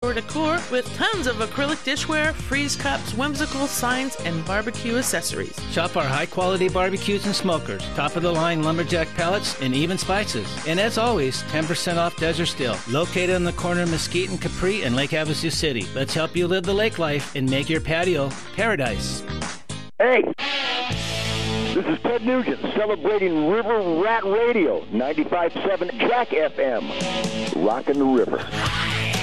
outdoor decor with tons of acrylic dishware, freeze cups, whimsical signs, and barbecue accessories. Shop our high-quality barbecues and smokers, top-of-the-line lumberjack pellets, and even spices. And as always, 10% off Desert Steel, located on the corner of Mesquite and Capri in Lake Havasu City. Let's help you live the lake life and make your patio paradise. Hey, this is Ted Nugent celebrating River Rat Radio, 95.7 Track FM, rocking the river.